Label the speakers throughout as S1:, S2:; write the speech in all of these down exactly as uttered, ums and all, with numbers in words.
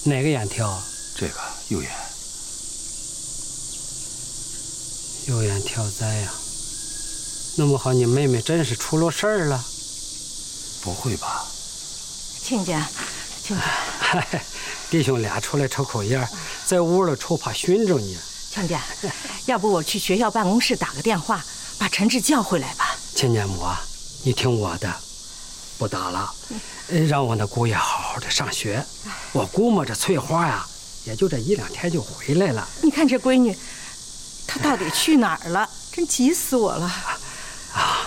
S1: 哪个眼挑？
S2: 这个右眼。
S1: 右眼挑灾呀！弄不好你妹妹真是出了事儿了。
S2: 不会吧？
S3: 亲家，亲家，
S1: 弟兄俩出来抽口烟，在屋里抽怕熏着你。
S3: 亲家，要不我去学校办公室打个电话，把陈志叫回来吧。
S1: 亲家母啊，你听我的，不打了，让我那姑爷好好的上学。我估摸着翠花呀，也就这一两天就回来了。
S3: 你看这闺女，她到底去哪儿了？真急死我了！啊！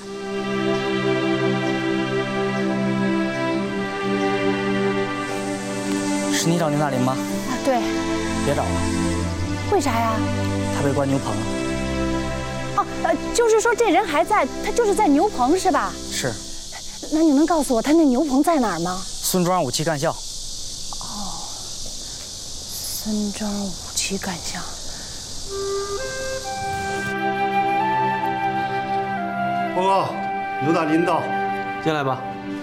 S4: 是你找牛大林吗？
S5: 啊，对。
S4: 别找了。
S5: 为啥呀？
S4: 他被关牛棚了。
S5: 哦，呃，就是说这人还在，他就是在牛棚是吧？
S4: 是。
S5: 那你能告诉我他那牛棚在哪儿吗？
S4: 孙庄武器干校。
S5: 哦，孙庄武器干校。
S6: 报告，牛大林到。
S2: 进来吧。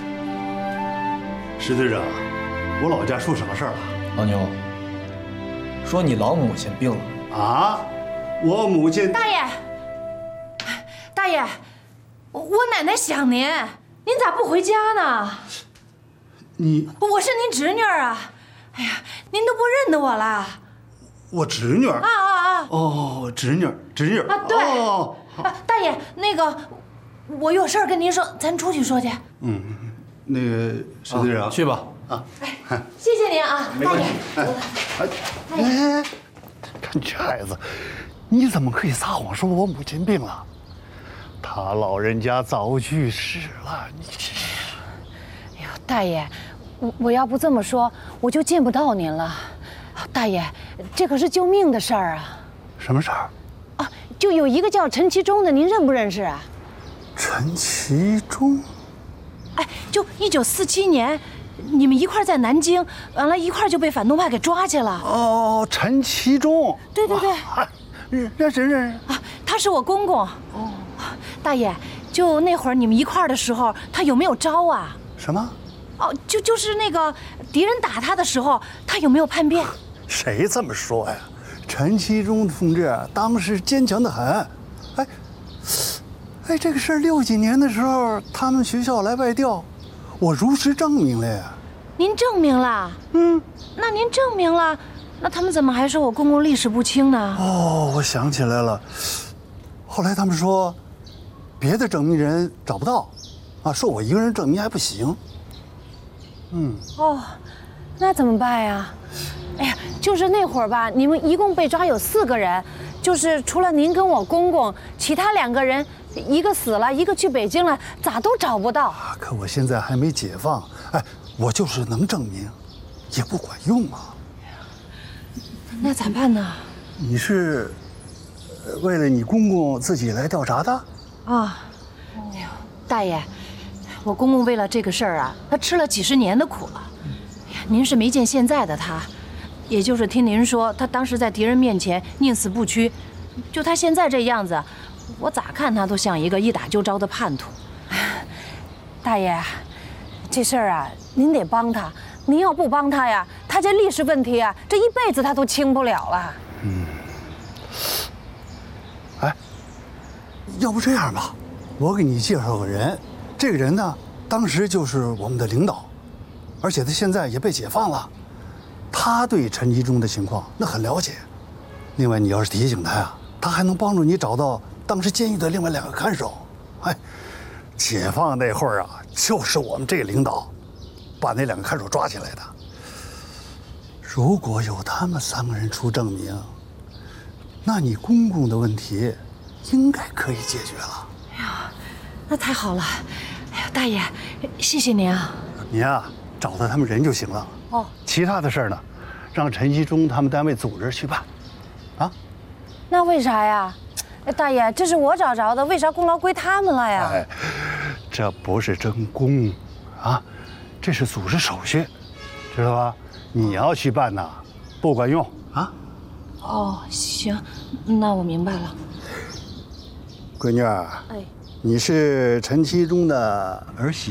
S6: 石队长，我老家出什么事儿了？
S2: 老牛，说你老母亲病了。
S6: 啊？我母亲……
S3: 大爷，大爷，我奶奶想您，您咋不回家呢？
S6: 你……
S3: 我是您侄女儿啊！哎呀，您都不认得我了。
S6: 我侄女儿？
S3: 啊啊啊！
S6: 哦，侄女儿，侄女儿
S3: 啊，对。
S6: 哦，
S3: 啊，大爷，那个，我有事儿跟您说，咱出去说去。
S6: 嗯，那个石队长，
S2: 去吧。
S6: 啊，
S3: 哎，谢谢您啊，大爷。
S6: 哎哎，看这孩子，你怎么可以撒谎说我母亲病了？他老人家早去世了，你这……
S5: 哎呦，大爷，我我要不这么说，我就见不到您了。大爷，这可是救命的事儿啊！
S6: 什么事儿？
S5: 啊，就有一个叫陈其忠的，您认不认识啊？
S6: 陈其忠？
S3: 哎，就一九四七年。你们一块在南京，完了，一块就被反动派给抓去了。
S6: 哦，陈其忠。
S3: 对对对，
S6: 认认识认识
S3: 啊，他是我公公。哦，大爷，就那会儿你们一块的时候，他有没有招啊？
S6: 什么？
S3: 哦，就就是那个敌人打他的时候，他有没有叛变？
S6: 谁这么说呀？陈其忠同志当时坚强得很。哎，哎，这个事儿六几年的时候，他们学校来外调。我如实证明了呀！
S3: 您证明了？嗯，那您证明了，那他们怎么还说我公公历史不清呢？
S6: 哦，我想起来了，后来他们说，别的证明人找不到，啊，说我一个人证明还不行。嗯。
S5: 哦，那怎么办呀？哎呀，就是那会儿吧，你们一共被抓有四个人，就是除了您跟我公公，其他两个人。一个死了，一个去北京了，咋都找不到。
S6: 可我现在还没解放，哎，我就是能证明，也不管用啊。
S3: 那咋办呢？
S6: 你是为了你公公自己来调查的？
S3: 啊，哎呦，大爷，我公公为了这个事儿啊，他吃了几十年的苦了。哎呀，您是没见现在的他，也就是听您说，他当时在敌人面前宁死不屈，就他现在这样子。我咋看他都像一个一打就招的叛徒。
S5: 大爷，这事儿啊，您得帮他。您要不帮他呀，他这历史问题啊，这一辈子他都清不了了。
S6: 嗯。哎，要不这样吧，我给你介绍个人。这个人呢，当时就是我们的领导，而且他现在也被解放了。他对陈其忠的情况那很了解。另外，你要是提醒他呀，他还能帮助你找到。当时监狱的另外两个看守，哎，解放那会儿啊，就是我们这个领导把那两个看守抓起来的。如果有他们三个人出证明，那你公公的问题应该可以解决了。
S3: 哎呀，那太好了！哎呀，大爷，谢谢您啊！
S6: 你呀、啊，找到他们人就行了。
S5: 哦，
S6: 其他的事儿呢，让陈其忠他们单位组织去办。啊？
S5: 那为啥呀？哎，大爷，这是我找着的，为啥功劳归他们了呀？
S6: 哎，这不是争功，啊，这是组织手续，知道吧？你要去办呐，不管用啊。
S3: 哦，行，那我明白了。
S6: 闺女儿，哎，你是陈其忠的儿媳。